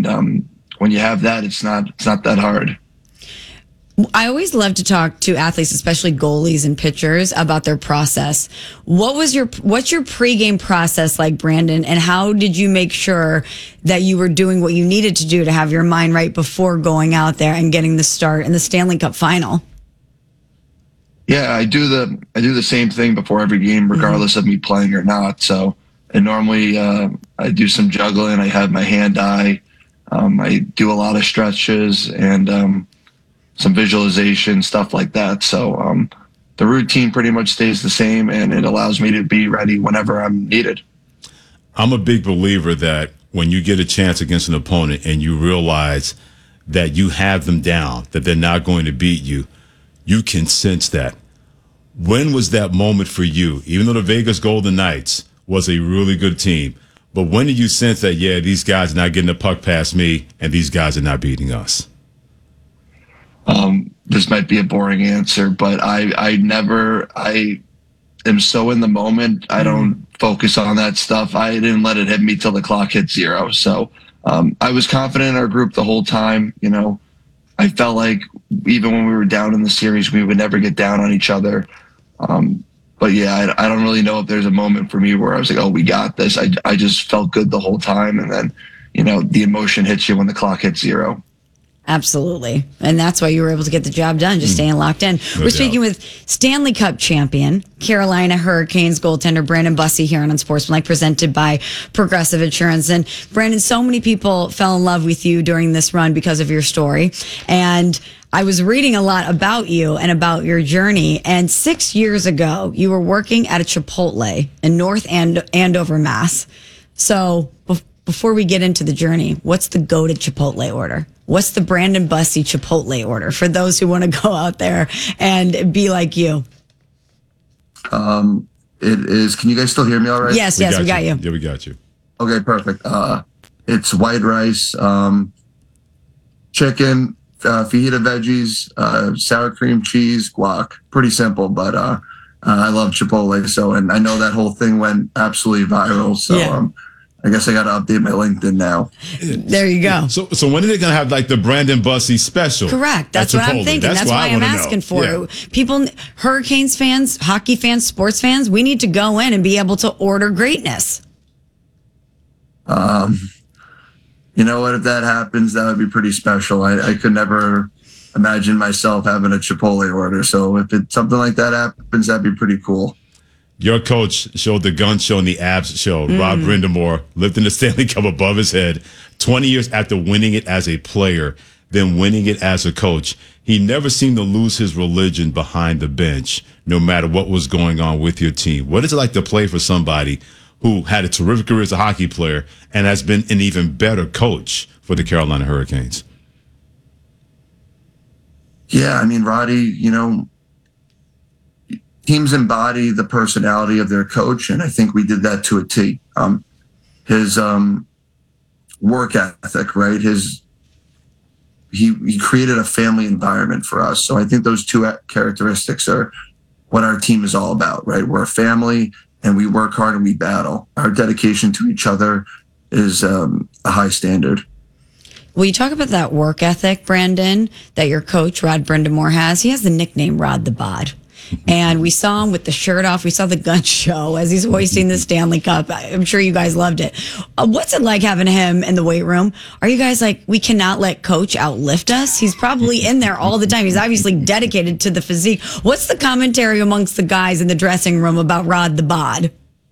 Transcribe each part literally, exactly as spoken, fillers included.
And um, when you have that, it's not it's not that hard. I always love to talk to athletes, especially goalies and pitchers, about their process. What was your what's your pregame process like, Brandon? And how did you make sure that you were doing what you needed to do to have your mind right before going out there and getting the start in the Stanley Cup final? Yeah, I do the I do the same thing before every game, regardless mm-hmm. of me playing or not. So, and normally uh, I do some juggling. I have my hand eye. Um, I do a lot of stretches and um, some visualization, stuff like that. So um, the routine pretty much stays the same, and it allows me to be ready whenever I'm needed. I'm a big believer that when you get a chance against an opponent and you realize that you have them down, that they're not going to beat you, you can sense that. When was that moment for you? Even though the Vegas Golden Knights was a really good team, but when did you sense that, yeah, these guys are not getting the puck past me and these guys are not beating us? Um, this might be a boring answer, but I, I never, I am so in the moment. I don't focus on that stuff. I didn't let it hit me till the clock hit zero. So um, I was confident in our group the whole time. You know, I felt like even when we were down in the series, we would never get down on each other. Um, but yeah, I, I don't really know if there's a moment for me where I was like, oh, we got this. I, I just felt good the whole time. And then, you know, the emotion hits you when the clock hits zero. Absolutely. And that's why you were able to get the job done, just staying locked in. No we're doubt. Speaking with Stanley Cup champion, Carolina Hurricanes goaltender Brandon Bussi here on Unsportsmanlike, presented by Progressive Insurance. And Brandon, so many people fell in love with you during this run because of your story. And I was reading a lot about you and about your journey. And six years ago, you were working at a Chipotle in North And- Andover, Mass. So be- before we get into the journey, what's the go-to Chipotle order? What's the Brandon Bussi Chipotle order for those who want to go out there and be like you? Um, it is. Can you guys still hear me all right? Yes, we yes, got we got you. you. Yeah, we got you. Okay, perfect. Uh, it's white rice, um, chicken, uh, fajita veggies, uh, sour cream, cheese, guac. Pretty simple, but uh, uh, I love Chipotle. So, and I know that whole thing went absolutely viral. So, yeah. um, I guess I got to update my LinkedIn now. There you go. So, so when are they going to have like the Brandon Bussi special? Correct. That's what I'm thinking. That's, That's why I'm asking know. for yeah. it. People, Hurricanes fans, hockey fans, sports fans, we need to go in and be able to order greatness. Um, you know what? If that happens, that would be pretty special. I, I could never imagine myself having a Chipotle order. So if it, something like that happens, that'd be pretty cool. Your coach showed the gun show and the abs show. Mm. Rod Brind'Amour lifting the Stanley Cup above his head twenty years after winning it as a player, then winning it as a coach. He never seemed to lose his religion behind the bench, no matter what was going on with your team. What is it like to play for somebody who had a terrific career as a hockey player and has been an even better coach for the Carolina Hurricanes? Yeah, I mean, Roddy, you know, teams embody the personality of their coach, and I think we did that to a T. Um, his um, work ethic, right? His he he created a family environment for us. So I think those two characteristics are what our team is all about, right? We're a family, and we work hard and we battle. Our dedication to each other is um, a high standard. Well, you talk about that work ethic, Brandon, that your coach, Rod Brind'Amour, has. He has the nickname Rod the Bod. And we saw him with the shirt off. We saw the gun show as he's hoisting the Stanley Cup. I'm sure you guys loved it. Uh, what's it like having him in the weight room? Are you guys like, we cannot let coach outlift us? He's probably in there all the time. He's obviously dedicated to the physique. What's the commentary amongst the guys in the dressing room about Rod the Bod?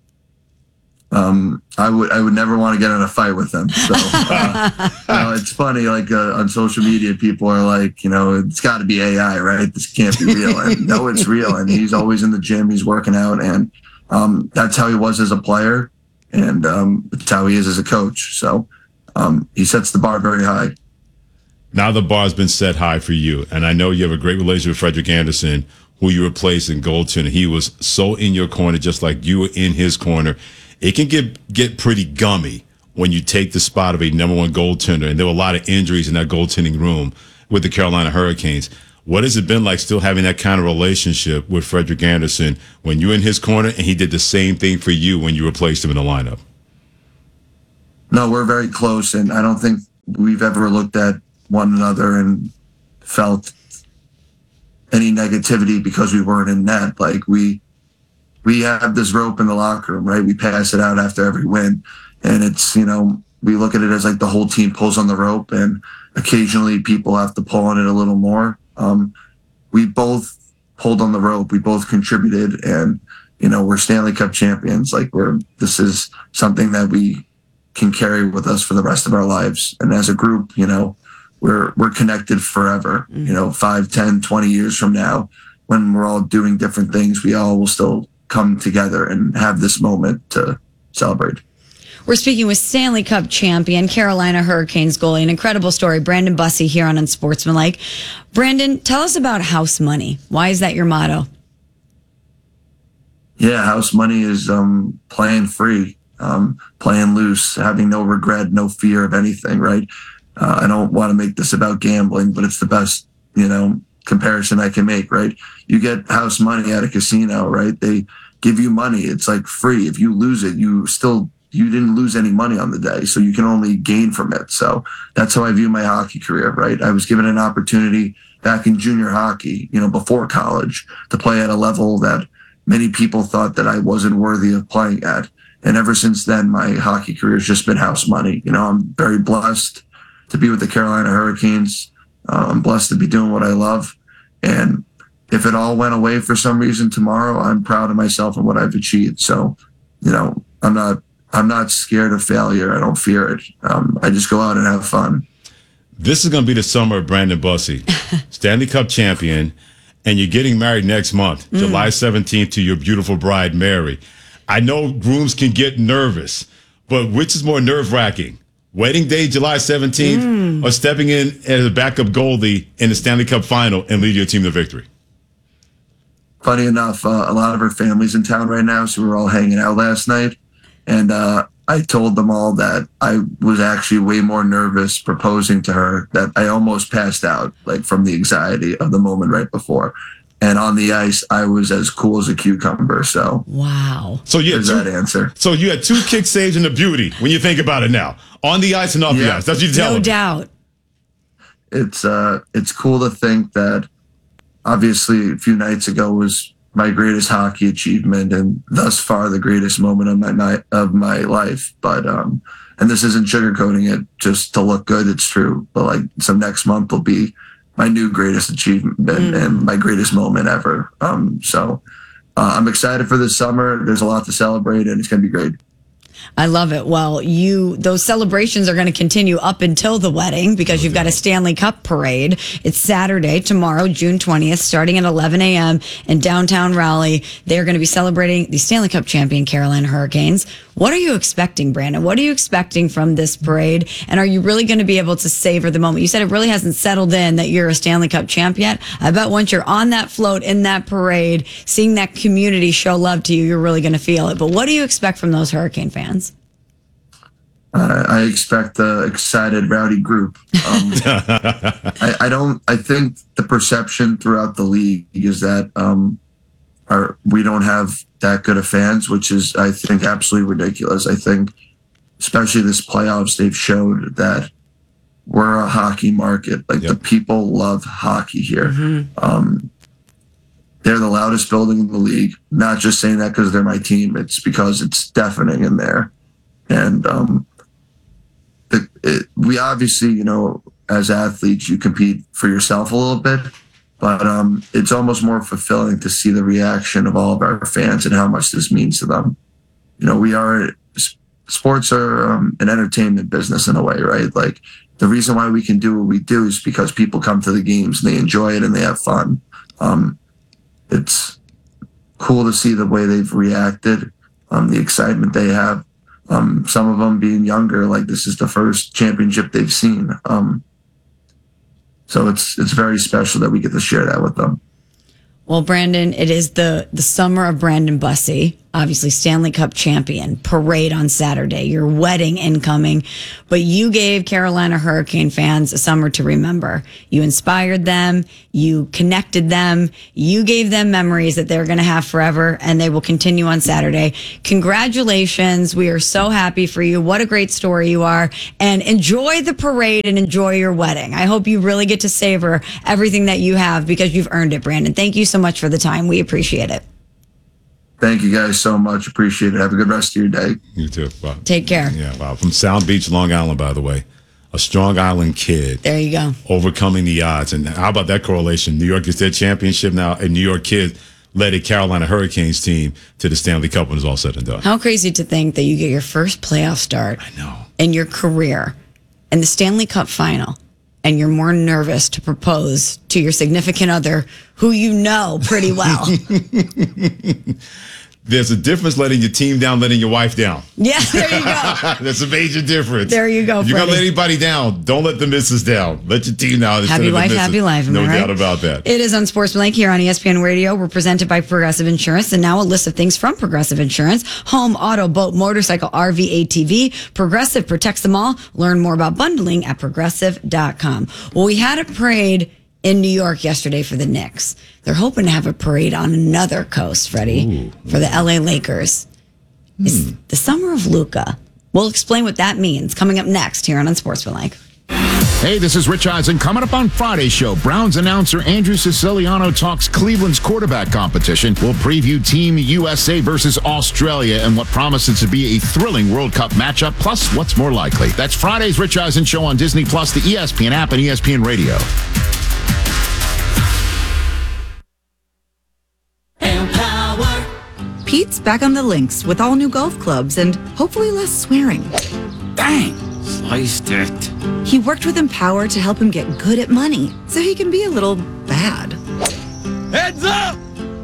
Um, I would I would never want to get in a fight with him. So uh, you know, it's funny, like uh, on social media, people are like, you know, it's got to be A I, right? This can't be real. And no, it's real. And he's always in the gym, he's working out, and um, that's how he was as a player, and um, it's how he is as a coach. So um, he sets the bar very high. Now the bar's been set high for you, and I know you have a great relationship with Frederik Andersen, who you replaced in goaltender. He was so in your corner, just like you were in his corner. It can get get pretty gummy when you take the spot of a number one goaltender, and there were a lot of injuries in that goaltending room with the Carolina Hurricanes. What has it been like still having that kind of relationship with Frederik Andersen when you're in his corner and he did the same thing for you when you replaced him in the lineup? No, we're very close, and I don't think we've ever looked at one another and felt any negativity because we weren't in net. Like we we have this rope in the locker room, right? We pass it out after every win, and it's, you know, we look at it as like the whole team pulls on the rope, and occasionally people have to pull on it a little more. Um, we both pulled on the rope. We both contributed, and, you know, we're Stanley Cup champions. Like we're, this is something that we can carry with us for the rest of our lives. And as a group, you know, we're, we're connected forever, mm-hmm. you know, five, ten, twenty years from now, when we're all doing different things, we all will still come together and have this moment to celebrate. We're speaking with Stanley Cup champion, Carolina Hurricanes goalie. An incredible story. Brandon Bussey here on Unsportsmanlike. Brandon, tell us about house money. Why is that your motto? Yeah, house money is um, playing free, um, playing loose, having no regret, no fear of anything, right? Uh, I don't want to make this about gambling, but it's the best, you know, comparison I can make, right? You get house money at a casino, right? They give you money. It's like free. If you lose it, you still you didn't lose any money on the day, so you can only gain from it. So that's how I view my hockey career, right? I was given an opportunity back in junior hockey, you know, before college, to play at a level that many people thought that I wasn't worthy of playing at. And ever since then, my hockey career has just been house money. You know, I'm very blessed to be with the Carolina Hurricanes. Uh, I'm blessed to be doing what I love. And if it all went away for some reason tomorrow, I'm proud of myself and what I've achieved. So, you know, I'm not I'm not scared of failure. I don't fear it. Um, I just go out and have fun. This is going to be the summer of Brandon Bussey, Stanley Cup champion, and you're getting married next month, mm. July seventeenth, to your beautiful bride, Mary. I know grooms can get nervous, but which is more nerve-wracking? Wedding day, July seventeenth, mm. or stepping in as a backup goalie in the Stanley Cup final and lead your team to victory? Funny enough, uh, a lot of her family's in town right now, so we were all hanging out last night. And uh, I told them all that I was actually way more nervous proposing to her, that I almost passed out, like from the anxiety of the moment right before. And on the ice, I was as cool as a cucumber. So wow. So you had there's two, that answer. So you had two kick saves and a beauty when you think about it now, on the ice and off yeah. the ice. That's what you tell No them. doubt. It's uh, it's cool to think that. Obviously, a few nights ago was my greatest hockey achievement, and thus far the greatest moment of my night of my life. But um, and this isn't sugarcoating it just to look good. It's true. But like, so next month will be my new greatest achievement and, mm. and my greatest moment ever. Um, so uh, I'm excited for this summer. There's a lot to celebrate, and it's going to be great. I love it. Well, you those celebrations are going to continue up until the wedding, because oh, you've yeah. got a Stanley Cup parade. It's Saturday, tomorrow, June twentieth, starting at eleven a.m. in downtown Raleigh. They're going to be celebrating the Stanley Cup champion Carolina Hurricanes. What are you expecting, Brandon? What are you expecting from this parade? And are you really going to be able to savor the moment? You said it really hasn't settled in that you're a Stanley Cup champ yet. I bet once you're on that float in that parade, seeing that community show love to you, you're really going to feel it. But what do you expect from those Hurricane fans? Uh, I expect an excited, rowdy group. Um, I, I don't. I think the perception throughout the league is that um, our, we don't have that good of fans, which is, I think, absolutely ridiculous. I think, especially this playoffs, they've showed that we're a hockey market. Like, yep. the people love hockey here. Mm-hmm. Um, they're the loudest building in the league. Not just saying that because they're my team. It's because it's deafening in there. And um, it, it, we obviously, you know, as athletes, you compete for yourself a little bit, but um, it's almost more fulfilling to see the reaction of all of our fans and how much this means to them. You know, we are, sports are um, an entertainment business in a way, right? Like, the reason why we can do what we do is because people come to the games and they enjoy it and they have fun. Um, it's cool to see the way they've reacted, um, the excitement they have. Um, some of them being younger, like this is the first championship they've seen. Um, so it's it's very special that we get to share that with them. Well, Brandon, it is the, the summer of Brandon Bussey. obviously Stanley Cup champion, parade on Saturday, your wedding incoming, but you gave Carolina Hurricane fans a summer to remember. You inspired them, you connected them, you gave them memories that they're going to have forever, and they will continue on Saturday. Congratulations. We are so happy for you. What a great story you are, and enjoy the parade and enjoy your wedding. I hope you really get to savor everything that you have because you've earned it, Brandon. Thank you so much for the time. We appreciate it. Thank you guys so much. Appreciate it. Have a good rest of your day. You too. Wow. Take care. Yeah, wow. From Sound Beach, Long Island, by the way. A Strong Island kid. There you go. Overcoming the odds. And how about that correlation? New York gets their championship now. A New York kid led a Carolina Hurricanes team to the Stanley Cup when it's all said and done. How crazy to think that you get your first playoff start I know. in your career in the Stanley Cup final, and you're more nervous to propose to your significant other who you know pretty well. There's a difference letting your team down, letting your wife down. Yeah, there you go. That's a major difference. There you go, If you're going to let Freddie. anybody down, don't let the missus down. Let your team down. instead Happy of the wife, missus. happy life. Am No I right? doubt about that. It is Unsportsmanlike here on E S P N Radio. We're presented by Progressive Insurance. And now a list of things from Progressive Insurance. Home, auto, boat, motorcycle, R V, A T V. Progressive protects them all. Learn more about bundling at progressive dot com. Well, we had a parade in New York yesterday for the Knicks. They're hoping to have a parade on another coast, Freddie, Ooh. for the L A Lakers. Hmm. It's the summer of Luka. We'll explain what that means coming up next here on Unsportsmanlike. Hey, this is Rich Eisen. Coming up on Friday's show, Browns announcer Andrew Siciliano talks Cleveland's quarterback competition. We'll preview Team U S A versus Australia and what promises to be a thrilling World Cup matchup, plus what's more likely. That's Friday's Rich Eisen show on Disney Plus, the E S P N app, and E S P N Radio. Pete's back on the links with all new golf clubs and hopefully less swearing. Dang, sliced it. He worked with Empower to help him get good at money so he can be a little bad. Heads up!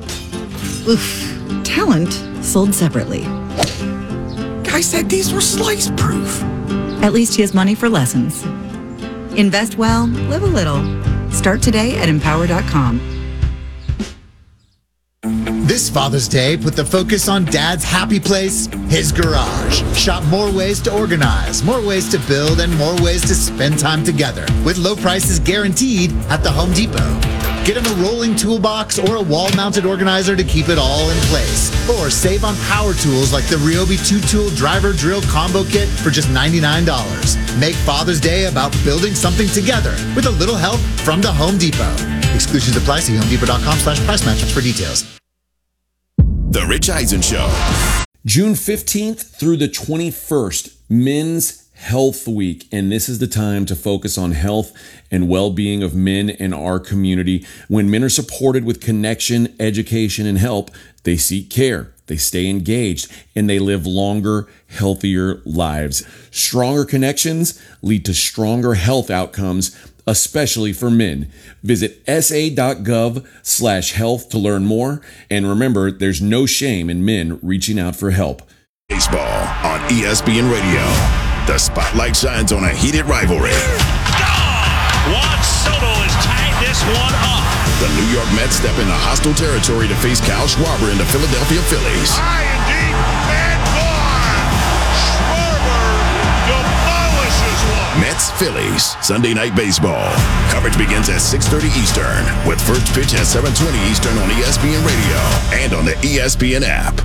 Oof. Talent sold separately. Guy said these were slice proof. At least he has money for lessons. Invest well, live a little. Start today at empower dot com. This Father's Day, put the focus on Dad's happy place, his garage. Shop more ways to organize, more ways to build, and more ways to spend time together. With low prices guaranteed at the Home Depot. Get him a rolling toolbox or a wall-mounted organizer to keep it all in place. Or save on power tools like the Ryobi two-tool driver drill combo kit for just ninety-nine dollars. Make Father's Day about building something together with a little help from the Home Depot. Exclusions apply. See home depot dot com slash price match for details. The Rich Eisen Show. June fifteenth through the twenty-first, Men's Health Week. And this is the time to focus on health and well-being of men in our community. When men are supported with connection, education, and help, they seek care, they stay engaged, and they live longer, healthier lives. Stronger connections lead to stronger health outcomes, especially for men. Visit sa.gov slash health to learn more. And remember, there's no shame in men reaching out for help. Baseball on E S P N Radio. The spotlight shines on a heated rivalry. Juan Soto has tied this one up. The New York Mets step into hostile territory to face Kyle Schwarber and the Philadelphia Phillies. High and deep and gone. Schwarber demolishes one. Mets Phillies Sunday Night Baseball. Coverage begins at six thirty Eastern with first pitch at seven twenty Eastern on E S P N Radio and on the E S P N app.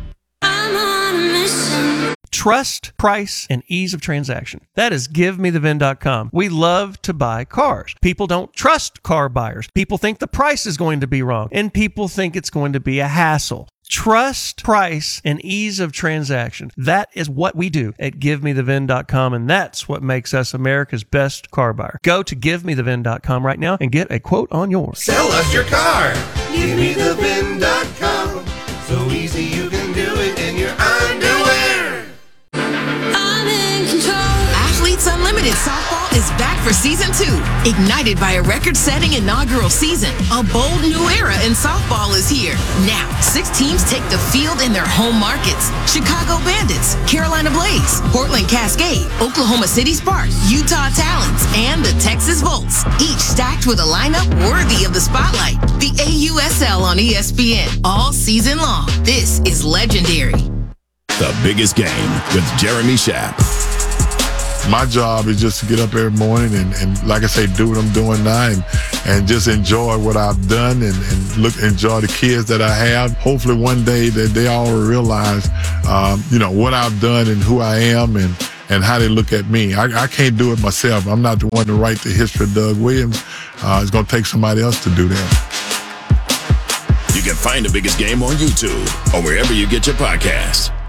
Trust, price, and ease of transaction. That is give me the vin dot com. We love to buy cars. People don't trust car buyers. People think the price is going to be wrong, and people think it's going to be a hassle. Trust, price, and ease of transaction. That is what we do at give me the vin dot com, and that's what makes us America's best car buyer. Go to give me the vin dot com right now and get a quote on yours. Sell us your car. give me the vin dot com. So easy you can do it in your underwear. Athletes Unlimited in Softball is back for season two. Ignited by a record-setting inaugural season, a bold new era in softball is here. Now, six teams take the field in their home markets. Chicago Bandits, Carolina Blaze, Portland Cascade, Oklahoma City Sparks, Utah Talons, and the Texas Volts. Each stacked with a lineup worthy of the spotlight. The A U S L on E S P N all season long. This is legendary. The Biggest Game with Jeremy Schaap. My job is just to get up every morning and, and like I say, do what I'm doing now and, and just enjoy what I've done and, and look, enjoy the kids that I have. Hopefully one day that they all realize, um, you know, what I've done and who I am and, and how they look at me. I, I can't do it myself. I'm not the one to write the history of Doug Williams. Uh, it's going to take somebody else to do that. You can find The Biggest Game on YouTube or wherever you get your podcasts.